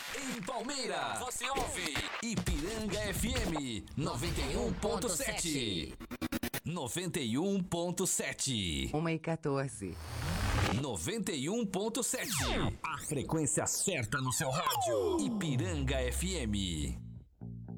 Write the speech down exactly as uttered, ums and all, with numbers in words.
Em Palmeira, você ouve Ipiranga F M noventa e um ponto sete. noventa e um ponto sete. uma e quatorze. noventa e um ponto sete. A frequência certa no seu rádio. Ipiranga F M.